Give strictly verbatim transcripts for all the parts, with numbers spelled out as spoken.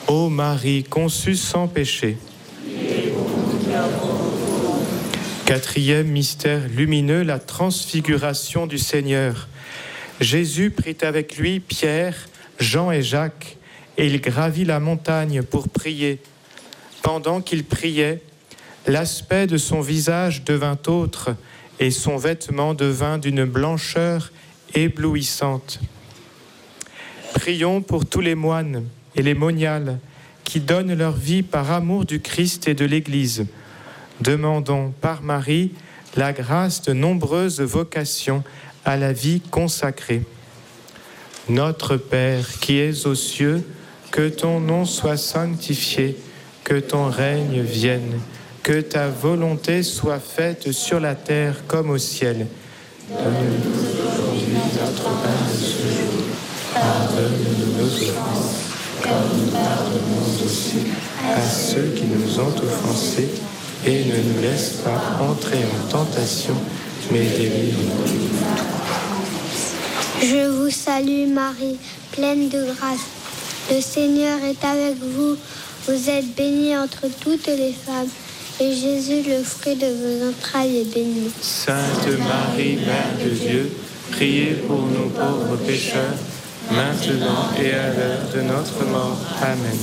Ô Marie conçue sans péché. Quatrième mystère lumineux, la transfiguration du Seigneur. Jésus prit avec lui Pierre, Jean et Jacques, et il gravit la montagne pour prier. Pendant qu'il priait, l'aspect de son visage devint autre, et son vêtement devint d'une blancheur éblouissante. Prions pour tous les moines et les moniales qui donnent leur vie par amour du Christ et de l'Église. Demandons par Marie la grâce de nombreuses vocations à la vie consacrée. Notre Père qui es aux cieux, que ton nom soit sanctifié, que ton règne vienne, que ta volonté soit faite sur la terre comme au ciel. Donne-nous aujourd'hui notre pain de ce jour. Pardonne-nous nos offenses, comme nous pardonnons aussi à ceux qui nous ont offensés, et ne nous laisse pas entrer en tentation, mais délivre-nous du mal. Je vous salue Marie, pleine de grâce. Le Seigneur est avec vous. Vous êtes bénie entre toutes les femmes, et Jésus, le fruit de vos entrailles, est béni. Sainte Marie, Mère de Dieu, priez pour nous pauvres pécheurs, maintenant et à l'heure de notre mort. Amen.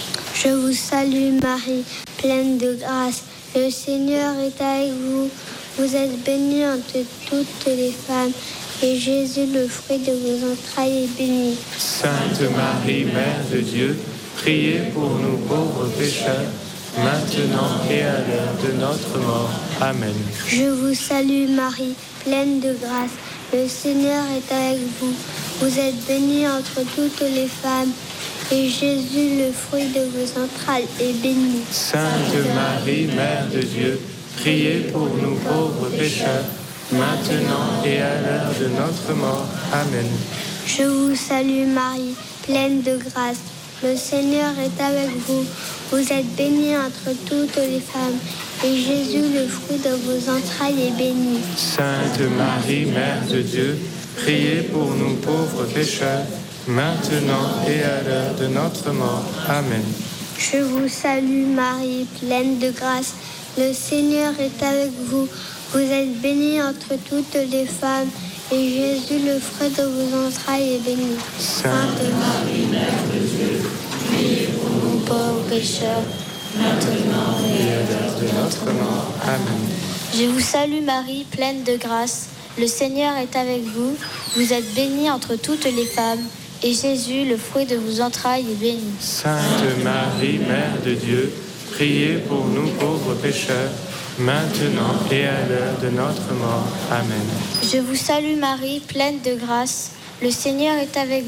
Je vous salue Marie, pleine de grâce. Le Seigneur est avec vous. Vous êtes bénie entre toutes les femmes, et Jésus, le fruit de vos entrailles, est béni. Sainte Marie, Mère de Dieu, priez pour nous pauvres pécheurs, maintenant et à l'heure de notre mort. Amen. Je vous salue Marie, pleine de grâce. Le Seigneur est avec vous. Vous êtes bénie entre toutes les femmes, et Jésus, le fruit de vos entrailles, est béni. Sainte Marie, Mère de Dieu, priez pour nous pauvres pécheurs, maintenant et à l'heure de notre mort. Amen. Je vous salue Marie, pleine de grâce. Le Seigneur est avec vous. Vous êtes bénie entre toutes les femmes, et Jésus, le fruit de vos entrailles, est béni. Sainte Marie, Mère de Dieu, priez pour nous pauvres pécheurs, maintenant et à l'heure de notre mort. Amen. Je vous salue Marie, pleine de grâce. Le Seigneur est avec vous. Vous êtes bénie entre toutes les femmes, et Jésus, le fruit de vos entrailles, est béni. Sainte Marie, Mère de Dieu, priez pour nous pauvres pécheurs, maintenant et à l'heure de notre mort. Amen. Je vous salue Marie, pleine de grâce. Le Seigneur est avec vous. Vous êtes bénie entre toutes les femmes, et Jésus, le fruit de vos entrailles, est béni. Sainte Marie, Mère de Dieu, priez pour nous pauvres pécheurs, maintenant et à l'heure de notre mort. Amen. Je vous salue Marie, pleine de grâce. Le Seigneur est avec vous.